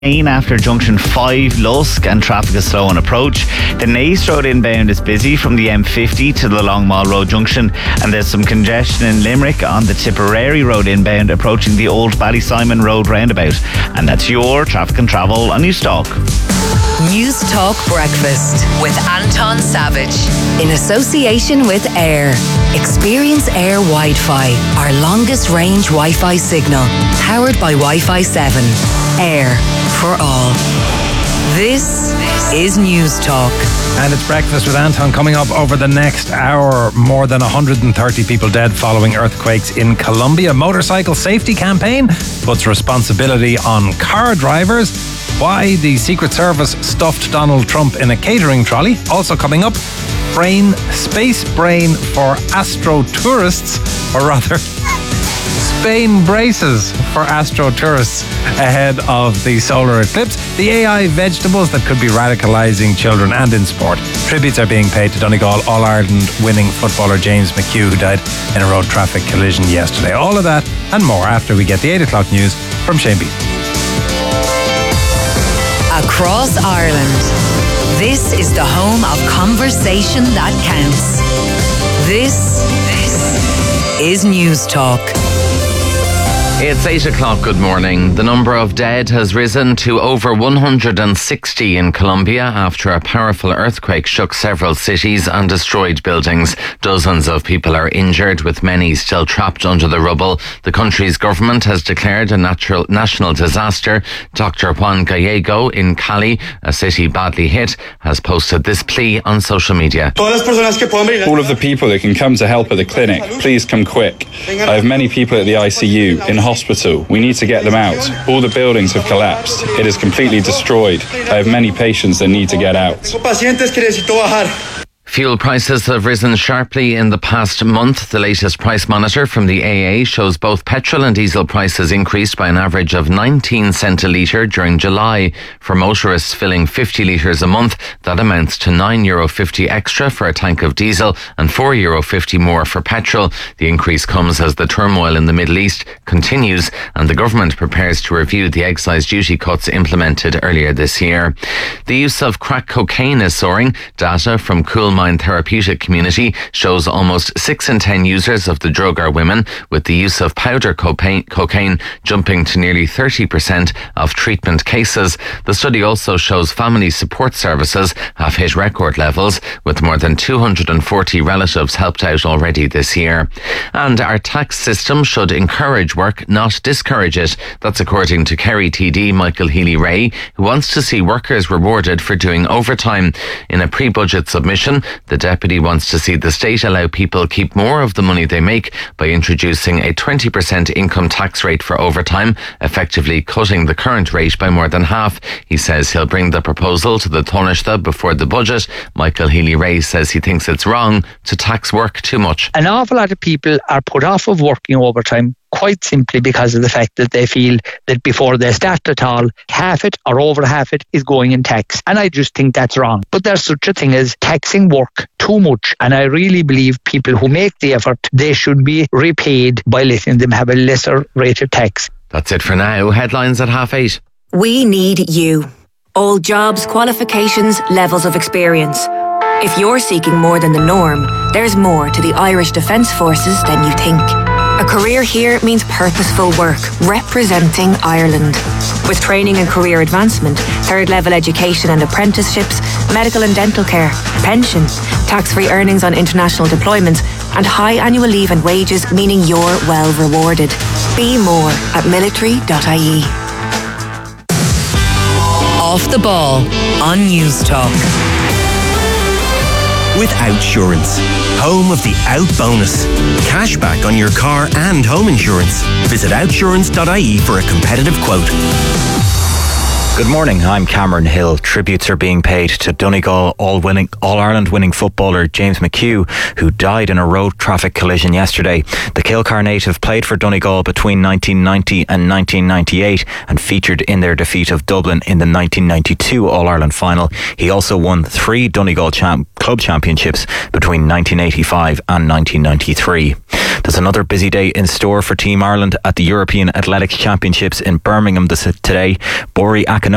after junction 5 Lusk and traffic is slow on approach. The Naas Road inbound is busy from the M50 to the Long Mall Road junction, and there's some congestion in Limerick on the Tipperary Road inbound approaching the Old Ballysimon Road roundabout. And that's your traffic and travel on Newstalk. Newstalk Breakfast with Anton Savage in association with Air. Experience Air Wi-Fi, our longest range Wi-Fi signal, powered by Wi-Fi 7. Air for all. This is Newstalk. And it's Breakfast with Anton coming up over the next hour. More than 130 people dead following earthquakes in Colombia. Motorcycle safety campaign puts responsibility on car drivers. Why the Secret Service stuffed Donald Trump in a catering trolley. Also coming up, space brain for astro tourists, or rather Spain braces for astro tourists ahead of the solar eclipse. The AI vegetables that could be radicalising children, and in sport. Tributes are being paid to Donegal All-Ireland winning footballer James McHugh, who died in a road traffic collision yesterday. All of that and more after we get the 8 o'clock news from Shane B. Across Ireland, this is the home of conversation that counts. This is Newstalk. It's 8 o'clock, good morning. The number of dead has risen to over 160 in Colombia after a powerful earthquake shook several cities and destroyed buildings. Dozens of people are injured, with many still trapped under the rubble. The country's government has declared a national disaster. Dr. Juan Gallego in Cali, a city badly hit, has posted this plea on social media. All of the people that can come to help at the clinic, please come quick. I have many people at the ICU, in hospital. We need to get them out. All the buildings have collapsed. It is completely destroyed. I have many patients that need to get out. Fuel prices have risen sharply in the past month. The latest price monitor from the AA shows both petrol and diesel prices increased by an average of 19 cents a litre during July. For motorists filling 50 litres a month, that amounts to €9.50 extra for a tank of diesel and €4.50 more for petrol. The increase comes as the turmoil in the Middle East continues and the government prepares to review the excise duty cuts implemented earlier this year. The use of crack cocaine is soaring. Data from Coolmine Therapeutic Community shows almost 6 in 10 users of the drug are women, with the use of powder cocaine jumping to nearly 30% of treatment cases. The study also shows family support services have hit record levels, with more than 240 relatives helped out already this year. And our tax system should encourage work, not discourage it. That's according to Kerry TD Michael Healy-Rae, who wants to see workers rewarded for doing overtime. In a pre-budget submission, the deputy wants to see the state allow people keep more of the money they make by introducing a 20% income tax rate for overtime, effectively cutting the current rate by more than half. He says he'll bring the proposal to the Taoiseach before the budget. Michael Healy-Rae says he thinks it's wrong to tax work too much. An awful lot of people are put off of working overtime quite simply because of the fact that they feel that before they start at all, half it or over half it is going in tax. And I just think that's wrong. But there's such a thing as taxing work too much. And I really believe people who make the effort, they should be repaid by letting them have a lesser rate of tax. That's it for now. Headlines at 8:30. We need you. All jobs, qualifications, levels of experience. If you're seeking more than the norm, there's more to the Irish Defence Forces than you think. A career here means purposeful work, representing Ireland. With training and career advancement, third-level education and apprenticeships, medical and dental care, pension, tax-free earnings on international deployments, and high annual leave and wages, meaning you're well rewarded. Be more at military.ie. Off the ball on Newstalk. With Outsurance, home of the Out Bonus. Cashback on your car and home insurance. Visit outsurance.ie for a competitive quote. Good morning, I'm Cameron Hill. Tributes are being paid to Donegal All-Ireland winning footballer James McHugh, who died in a road traffic collision yesterday. The Kilcar native played for Donegal between 1990 and 1998 and featured in their defeat of Dublin in the 1992 All-Ireland final. He also won 3 Donegal club championships between 1985 and 1993. There's another busy day in store for Team Ireland at the European Athletics Championships in Birmingham today. Bori Akinwumi